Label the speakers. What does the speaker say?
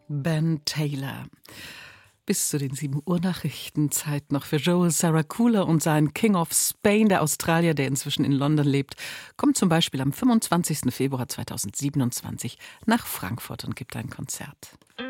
Speaker 1: Ben Taylor. Bis zu den 7 Uhr Nachrichten Zeit noch für Joel Saracula und sein King of Spain, der Australier, der inzwischen in London lebt, kommt zum Beispiel am 25. Februar 2027 nach Frankfurt und gibt ein Konzert.